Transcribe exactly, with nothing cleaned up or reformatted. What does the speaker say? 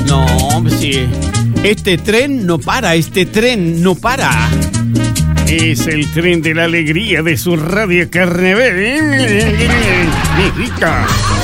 No, sí. Este tren no para, este tren no para. Es el tren de la alegría de su radio Carnaval. México.